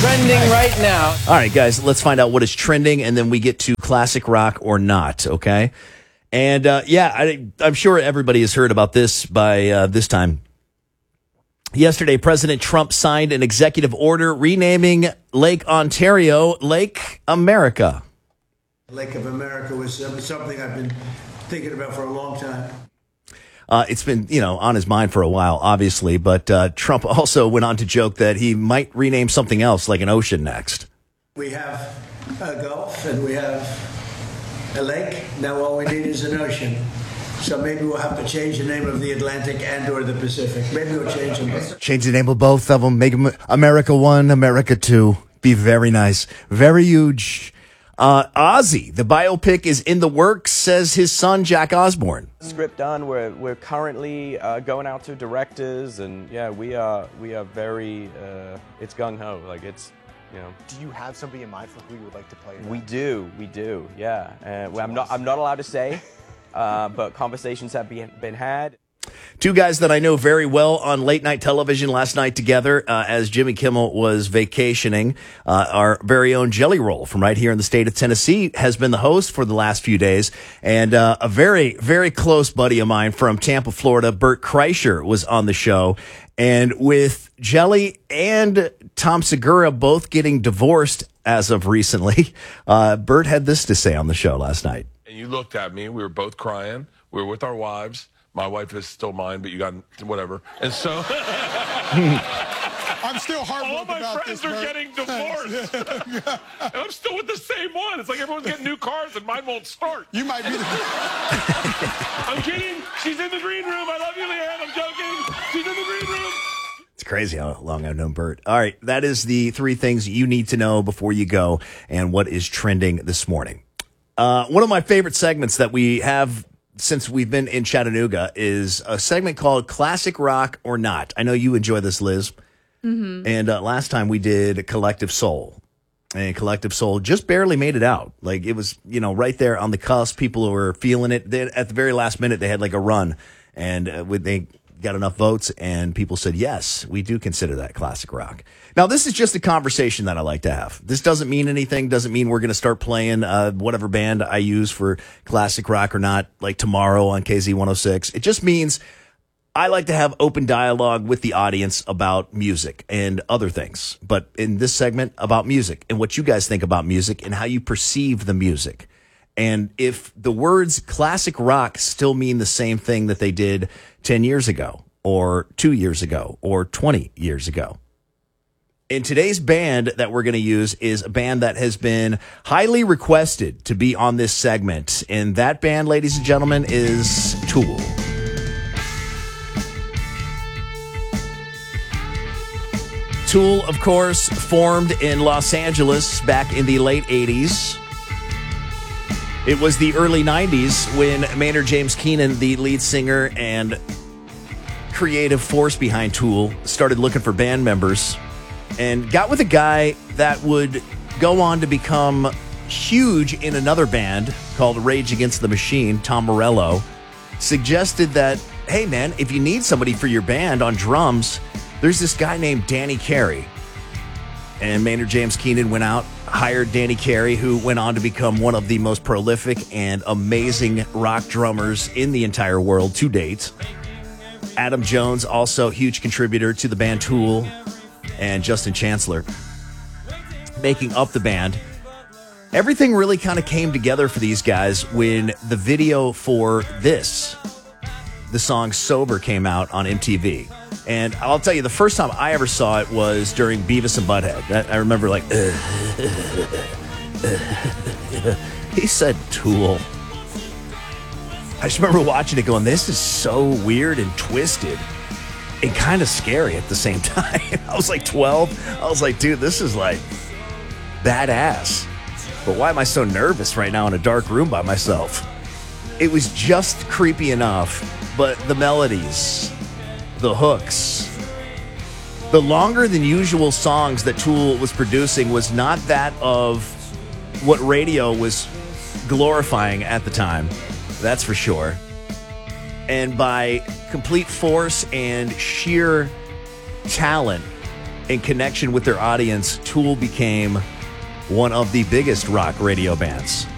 trending right now. All right, guys, let's find out what is trending, and then we get to classic rock or not, okay? And, I'm sure everybody has heard about this by this time. Yesterday, President Trump signed an executive order renaming Lake Ontario Lake America. Lake of America was something I've been thinking about for a long time. It's been, on his mind for a while, obviously, but Trump also went on to joke that he might rename something else, like an ocean, next. We have a Gulf and we have a lake. Now all we need is an ocean. So maybe we'll have to change the name of the Atlantic and or the Pacific. Maybe we'll change them both. Change the name of both of them. Make them America 1, America 2. Be very nice. Very huge. Ozzy, the biopic is in the works, says his son, Jack Osbourne. Script done. We're currently going out to directors, and we are very. It's gung ho. Like it's. Do you have somebody in mind for who you would like to play? We do. Yeah. I'm not allowed to say. But conversations have been had. Two guys that I know very well on late night television last night together as Jimmy Kimmel was vacationing. Our very own Jelly Roll from right here in the state of Tennessee has been the host for the last few days. And a very, very close buddy of mine from Tampa, Florida, Bert Kreischer, was on the show. And with Jelly and Tom Segura both getting divorced as of recently, Bert had this to say on the show last night. And you looked at me. We were both crying. We were with our wives. My wife is still mine, but you got whatever. And so I'm still heartbroken about All my friends this. are getting divorced. And I'm still with the same one. It's like everyone's getting new cars and mine won't start. You might be the... I'm kidding. She's in the green room. I love you, Leanne. I'm joking. She's in the green room. It's crazy how long I've known Bert. All right, that is the three things you need to know before you go and what is trending this morning. One of my favorite segments that we have since we've been in Chattanooga is a segment called Classic Rock or Not. I know you enjoy this, Liz. Mm-hmm. And last time we did Collective Soul. And Collective Soul just barely made it out. Like, it was, right there on the cusp. People were feeling it. At the very last minute, they had like a run. And they got enough votes, and people said, yes, we do consider that classic rock. Now, this is just a conversation that I like to have. This doesn't mean anything. Doesn't mean we're going to start playing whatever band I use for classic rock or not, like tomorrow on KZ106. It just means I like to have open dialogue with the audience about music and other things. But in this segment, about music and what you guys think about music and how you perceive the music. And if the words classic rock still mean the same thing that they did 10 years ago or 2 years ago or 20 years ago. And today's band that we're going to use is a band that has been highly requested to be on this segment. And that band, ladies and gentlemen, is Tool. Tool, of course, formed in Los Angeles back in the late 80s. It was the early 90s when Maynard James Keenan, the lead singer and creative force behind Tool, started looking for band members and got with a guy that would go on to become huge in another band called Rage Against the Machine. Tom Morello suggested that, hey, man, if you need somebody for your band on drums, there's this guy named Danny Carey. And Maynard James Keenan went out, hired Danny Carey, who went on to become one of the most prolific and amazing rock drummers in the entire world to date. Adam Jones, also a huge contributor to the band Tool, and Justin Chancellor making up the band. Everything really kind of came together for these guys when the video for this, the song Sober, came out on MTV. And I'll tell you, the first time I ever saw it was during Beavis and Butthead. I remember like, he said Tool. I just remember watching it going, this is so weird and twisted and kind of scary at the same time. I was like 12. I was like, dude, this is like badass. But why am I so nervous right now in a dark room by myself? It was just creepy enough, but the melodies, the hooks, the longer than usual songs that Tool was producing was not that of what radio was glorifying at the time. That's for sure. And by complete force and sheer talent, in connection with their audience, Tool became one of the biggest rock radio bands